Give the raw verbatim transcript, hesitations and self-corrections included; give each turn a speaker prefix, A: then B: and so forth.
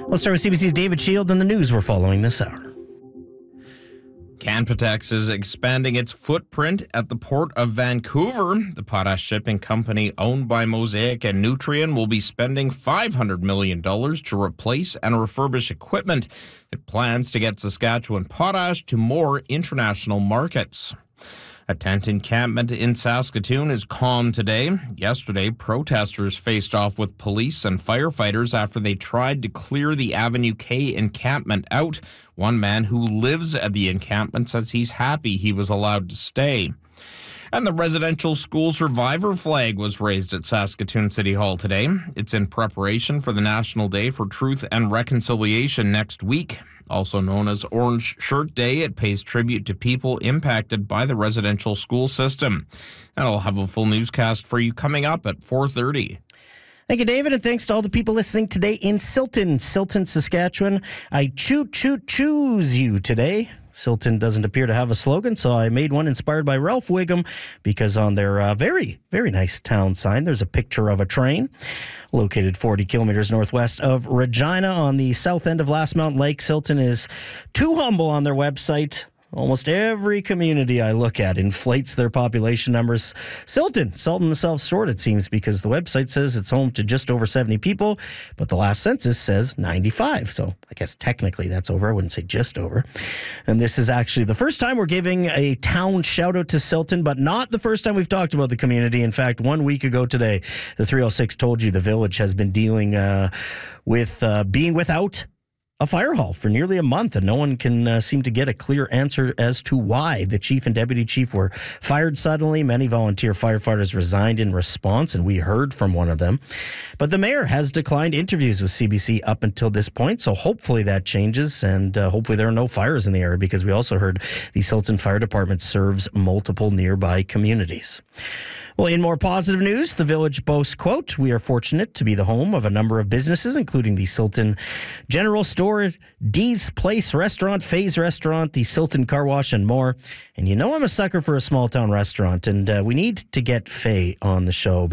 A: Let's start with C B C's David Shield and the news we're following this hour.
B: Canpotex is expanding its footprint at the Port of Vancouver. The potash shipping company owned by Mosaic and Nutrien will be spending five hundred million dollars to replace and refurbish equipment. It plans to get Saskatchewan potash to more international markets. A tent encampment in Saskatoon is calm today. Yesterday, protesters faced off with police and firefighters after they tried to clear the Avenue K encampment out. One man who lives at the encampment says he's happy he was allowed to stay. And the residential school survivor flag was raised at Saskatoon City Hall today. It's in preparation for the National Day for Truth and Reconciliation next week. Also known as Orange Shirt Day, it pays tribute to people impacted by the residential school system. And I'll have a full newscast for you coming up at four thirty.
A: Thank you, David, and thanks to all the people listening today in Silton, Silton, Saskatchewan. I choo choo choose you today. Silton doesn't appear to have a slogan, so I made one inspired by Ralph Wiggum, because on their uh, very, very nice town sign, there's a picture of a train located forty kilometers northwest of Regina on the south end of Last Mountain Lake. Silton is too humble on their website. Almost every community I look at inflates their population numbers. Silton, selling themselves short, it seems, because the website says it's home to just over seventy people, but the last census says ninety-five. So I guess technically that's over. I wouldn't say just over. And this is actually the first time we're giving a town shout out to Silton, but not the first time we've talked about the community. In fact, one week ago today, the three oh six told you the village has been dealing uh, with uh, being without a fire hall for nearly a month, and no one can uh, seem to get a clear answer as to why. The chief and deputy chief were fired suddenly. Many volunteer firefighters resigned in response, and we heard from one of them. But the mayor has declined interviews with C B C up until this point, so hopefully that changes, and uh, hopefully there are no fires in the area, because we also heard the Silton Fire Department serves multiple nearby communities. Well, in more positive news, the village boasts, quote, "We are fortunate to be the home of a number of businesses, including the Silton General Store, Dee's Place Restaurant, Faye's Restaurant, the Silton Car Wash, and more. And you know I'm a sucker for a small town restaurant, and uh, we need to get Faye on the show.